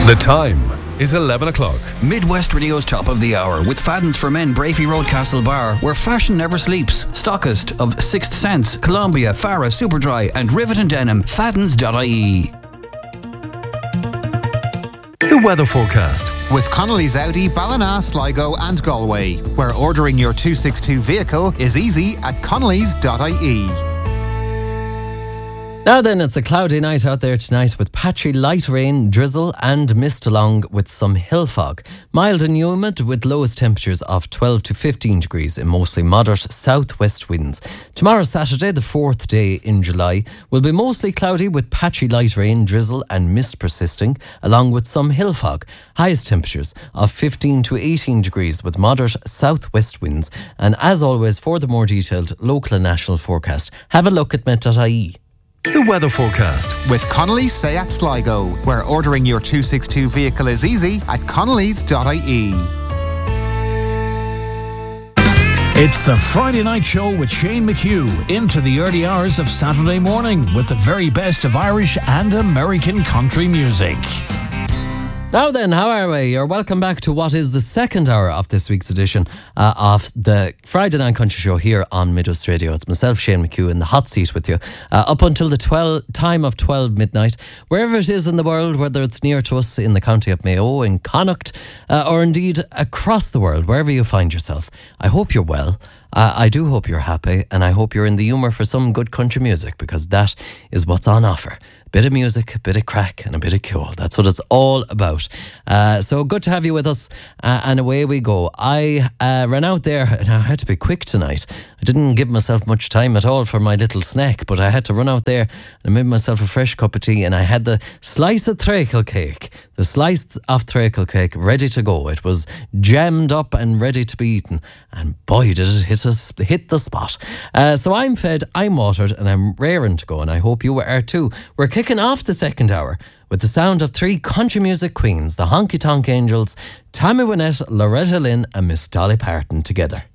The time is 11 o'clock. Midwest Radio's Top of the Hour with Fadden's for Men, Brafey Road, Castlebar, where fashion never sleeps. Stockist of Sixth Sense, Columbia, Farah, Superdry and Rivet and Denim. Faddens.ie. The weather forecast with Connolly's Audi, Ballina, Sligo and Galway, where ordering your 262 vehicle is easy at connolly's.ie. Now then, it's a cloudy night out there tonight with patchy light rain, drizzle and mist along with some hill fog. Mild and humid with lowest temperatures of 12 to 15 degrees in mostly moderate southwest winds. Tomorrow, Saturday, the 4th day in July, will be mostly cloudy with patchy light rain, drizzle and mist persisting, along with some hill fog. Highest temperatures of 15 to 18 degrees with moderate southwest winds. And as always, for the more detailed local and national forecast, have a look at met.ie. The weather forecast with Connolly's Seat Sligo, where ordering your 262 vehicle is easy at connolly's.ie. It's the Friday Night Show with Shane McHugh into the early hours of Saturday morning with the very best of Irish and American country music. Now then, how are we? You're welcome back to what is the second hour of this week's edition of the Friday Night Country Show here on Midwest Radio. It's myself, Shane McHugh, in the hot seat with you up until the time of 12 midnight. Wherever it is in the world, whether it's near to us in the county of Mayo, in Connacht, or indeed across the world, wherever you find yourself, I hope you're well. I do hope you're happy, and I hope you're in the humour for some good country music, because that is what's on offer. Bit of music, a bit of crack and a bit of cool. That's what it's all about. So good to have you with us, and away we go. I ran out there and I had to be quick tonight. I didn't give myself much time at all for my little snack, but I had to run out there and made myself a fresh cup of tea, and I had the slice of treacle cake. The slice of treacle cake ready to go. It was jammed up and ready to be eaten, and boy did it hit the spot. So I'm fed, I'm watered, and I'm raring to go, and I hope you are too. We're kicking off the second hour with the sound of three country music queens, the Honky Tonk Angels, Tammy Wynette, Loretta Lynn and Miss Dolly Parton together.